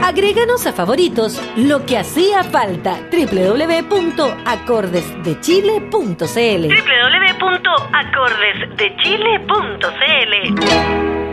Agréganos a favoritos, lo que hacía falta. www.acordesdechile.cl. www.acordesdechile.cl